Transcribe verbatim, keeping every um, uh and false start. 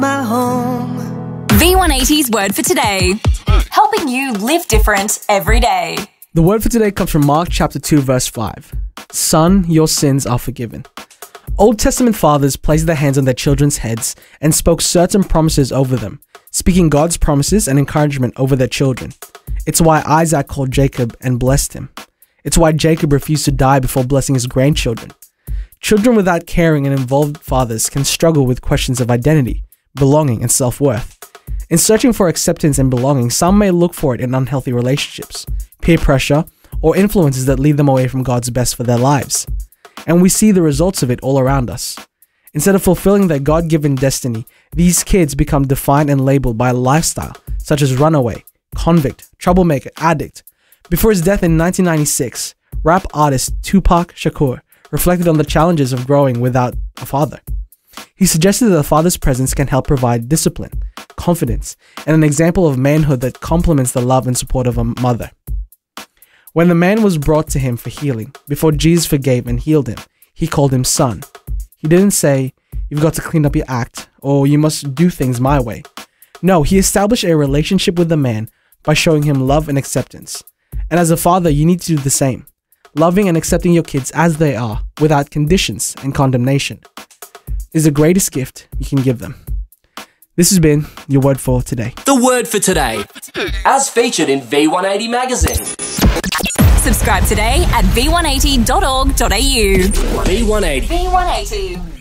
my home. V one eighty's word for today. Helping you live different every day. The word for today comes from Mark chapter two, verse five. Son, your sins are forgiven. Old Testament fathers placed their hands on their children's heads and spoke certain promises over them, speaking God's promises and encouragement over their children. It's why Isaac called Jacob and blessed him. It's why Jacob refused to die before blessing his grandchildren. Children without caring and involved fathers can struggle with questions of identity, belonging, and self-worth. In searching for acceptance and belonging, some may look for it in unhealthy relationships, peer pressure, or influences that lead them away from God's best for their lives. And we see the results of it all around us. Instead of fulfilling their God-given destiny, these kids become defined and labeled by a lifestyle such as runaway, convict, troublemaker, addict. Before his death in nineteen ninety-six, rap artist Tupac Shakur reflected on the challenges of growing without a father. He suggested that a father's presence can help provide discipline, confidence, and an example of manhood that complements the love and support of a mother. When the man was brought to him for healing, before Jesus forgave and healed him, he called him son. He didn't say, "You've got to clean up your act," or "You must do things my way." No, he established a relationship with the man by showing him love and acceptance. And as a father, you need to do the same, loving and accepting your kids as they are, without conditions and condemnation, is the greatest gift you can give them. This has been your word for today. The word for today, as featured in V one eighty magazine. Subscribe today at v one eighty dot org dot a u. V one eighty. V one eighty.